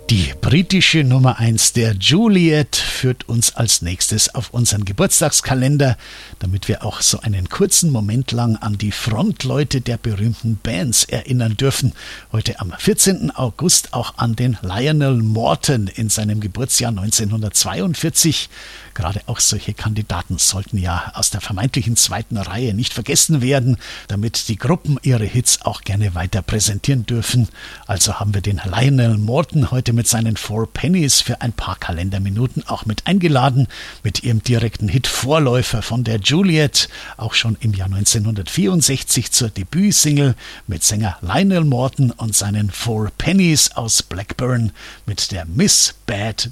Die britische Nummer 1 der Juliet führt uns als nächstes auf unseren Geburtstagskalender, damit wir auch so einen kurzen Moment lang an die Frontleute der berühmten Bands erinnern dürfen. Heute am 14. August auch an den Lionel Morton in seinem Geburtsjahr 1942. Gerade auch solche Kandidaten sollten ja aus der vermeintlichen zweiten Reihe nicht vergessen werden, damit die Gruppen ihre Hits auch gerne weiter präsentieren dürfen. Also haben wir den Lionel Morton heute mit seinen Four Pennies für ein paar Kalenderminuten auch mit eingeladen, mit ihrem direkten Hit-Vorläufer von der Juliet, auch schon im Jahr 1964 zur Debütsingle mit Sänger Lionel Morton und seinen Four Pennies aus Blackburn mit der Miss Bad